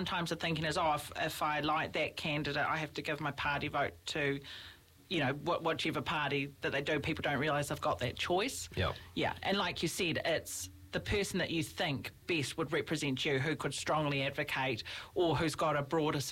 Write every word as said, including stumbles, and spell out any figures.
sometimes the thinking is, oh, if, if I like that candidate, I have to give my party vote to, you know, wh- whichever party that they do. People don't realise they've got that choice. Yeah. Yeah, and like you said, it's the person that you think best would represent you, who could strongly advocate or who's got a broader